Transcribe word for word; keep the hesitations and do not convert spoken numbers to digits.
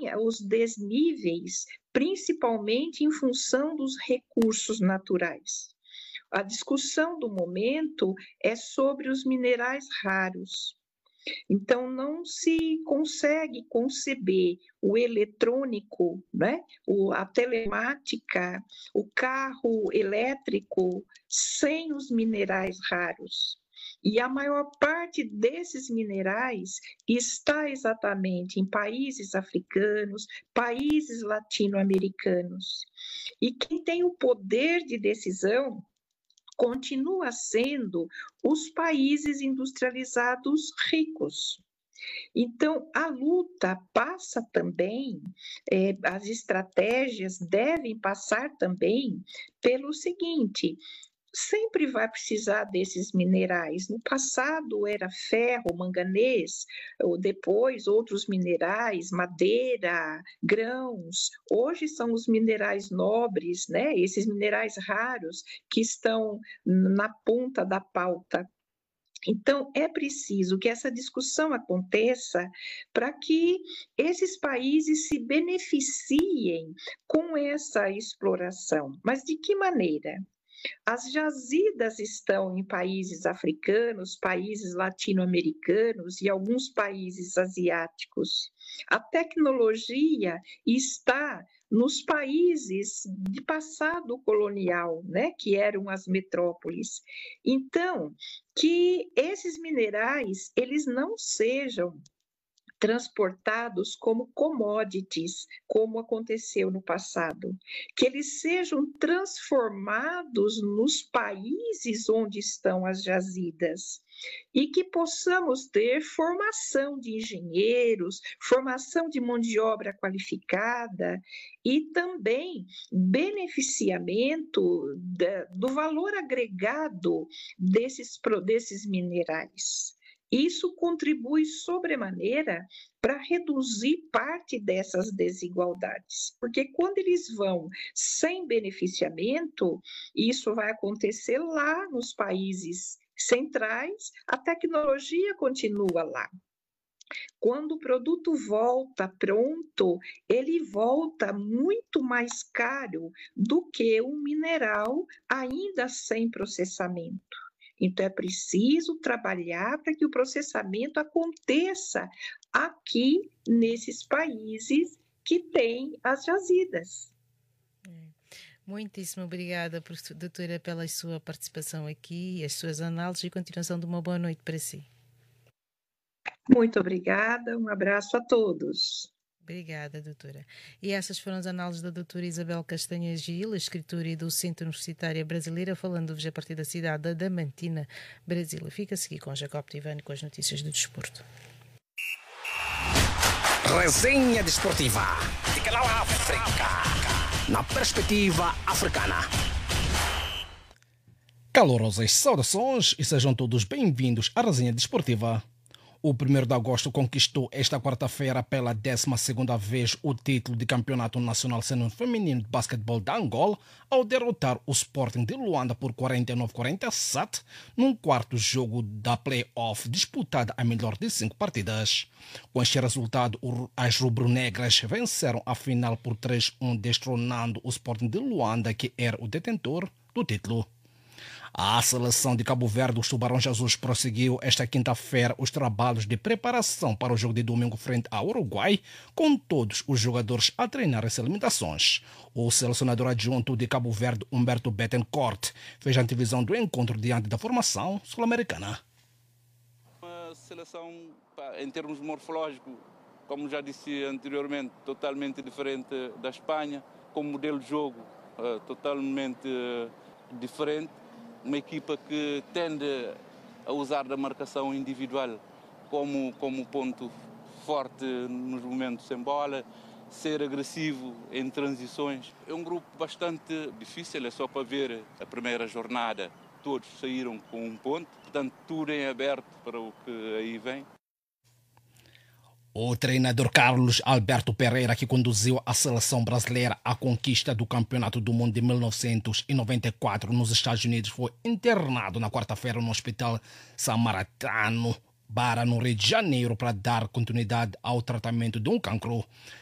tem os desníveis, principalmente em função dos recursos naturais. A discussão do momento é sobre os minerais raros. Então, não se consegue conceber o eletrônico, né? o, a telemática, o carro elétrico sem os minerais raros. E a maior parte desses minerais está exatamente em países africanos, países latino-americanos. E quem tem o poder de decisão continua sendo os países industrializados ricos. Então, a luta passa também, é, as estratégias devem passar também pelo seguinte: sempre vai precisar desses minerais. No passado era ferro, manganês, ou depois outros minerais, madeira, grãos. Hoje são os minerais nobres, né? Esses minerais raros que estão na ponta da pauta. Então, é preciso que essa discussão aconteça para que esses países se beneficiem com essa exploração. Mas de que maneira? As jazidas estão em países africanos, países latino-americanos e alguns países asiáticos. A tecnologia está nos países de passado colonial, né, que eram as metrópoles. Então, que esses minerais, eles não sejam transportados como commodities, como aconteceu no passado, que eles sejam transformados nos países onde estão as jazidas e que possamos ter formação de engenheiros, formação de mão de obra qualificada e também beneficiamento da, do valor agregado desses, desses minerais. Isso contribui sobremaneira para reduzir parte dessas desigualdades, porque quando eles vão sem beneficiamento, isso vai acontecer lá nos países centrais, a tecnologia continua lá. Quando o produto volta pronto, ele volta muito mais caro do que um mineral ainda sem processamento. Então, é preciso trabalhar para que o processamento aconteça aqui nesses países que têm as jazidas. Muitíssimo obrigada, doutora, pela sua participação aqui, as suas análises e continuação de uma boa noite para si. Muito obrigada, um abraço a todos. Obrigada, doutora. E essas foram as análises da doutora Isabel Castanha Gil, escritora e docente universitária brasileira, falando-vos a partir da cidade da Damantina, Brasília. Fica a seguir com Jacob Tivani com as notícias do desporto. Resenha Desportiva, de Canal África, na perspectiva africana. Calorosas saudações e sejam todos bem-vindos à Resenha Desportiva. O primeiro de agosto conquistou esta quarta-feira pela décima segunda vez o título de Campeonato Nacional Sênior Feminino de Basquetebol da Angola ao derrotar o Sporting de Luanda por quarenta e nove a quarenta e sete num quarto jogo da play-off disputada a melhor de cinco partidas. Com este resultado, as rubro-negras venceram a final por três a um, destronando o Sporting de Luanda, que era o detentor do título. A seleção de Cabo Verde, os Tubarões Azuis, prosseguiu esta quinta-feira os trabalhos de preparação para o jogo de domingo frente ao Uruguai, com todos os jogadores a treinar as limitações. O selecionador adjunto de Cabo Verde, Humberto Bettencourt, fez a antevisão do encontro diante da formação sul-americana. Uma seleção, em termos morfológicos, como já disse anteriormente, totalmente diferente da Espanha, com um modelo de jogo uh, totalmente uh, diferente. Uma equipa que tende a usar da marcação individual como, como ponto forte nos momentos sem bola, ser agressivo em transições. É um grupo bastante difícil, é só para ver a primeira jornada. Todos saíram com um ponto, portanto tudo em aberto para o que aí vem. O treinador Carlos Alberto Pereira, que conduziu a seleção brasileira à conquista do Campeonato do Mundo de mil novecentos e noventa e quatro nos Estados Unidos, foi internado na quarta-feira no Hospital Samaritano Bara, no Rio de Janeiro, para dar continuidade ao tratamento de um cancro.